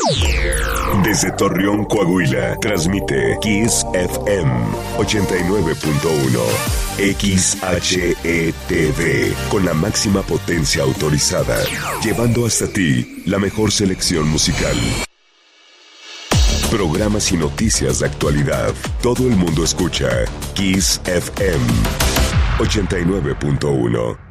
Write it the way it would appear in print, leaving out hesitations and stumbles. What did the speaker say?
Desde Torreón, Coahuila, transmite Kiss FM 89.1. XHETV, con la máxima potencia autorizada, llevando hasta ti la mejor selección musical. Programas y noticias de actualidad. Todo el mundo escucha Kiss FM 89.1.